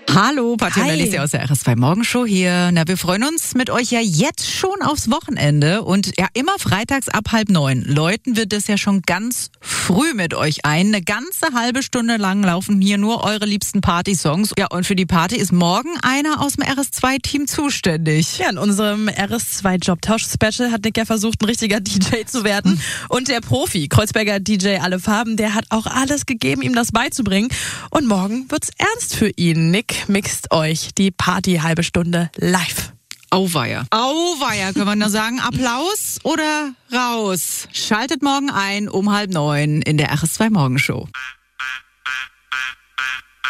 Hallo, Patrick und Hi. Alicia aus der RS2 Morgenshow hier. Na, wir freuen uns mit euch ja jetzt schon aufs Wochenende und ja immer freitags ab 8:30 läuten wir das ja schon ganz früh mit euch ein. Eine ganze halbe Stunde lang laufen hier nur eure liebsten Party-Songs. Ja, und für die Party ist morgen einer aus dem RS2-Team zuständig. Ja, in unserem RS2 Jobtausch-Special hat Nick ja versucht, ein richtiger DJ zu werden. Und der Profi, Kreuzberger DJ Alle Farben, der hat auch alles gegeben, ihm das beizubringen. Und morgen wird's ernst für ihn. Nick mixt euch die Party halbe Stunde live. Auweia. Auweia, können wir nur sagen. Applaus oder raus? Schaltet morgen ein um 8:30 in der RS2 Morgenshow.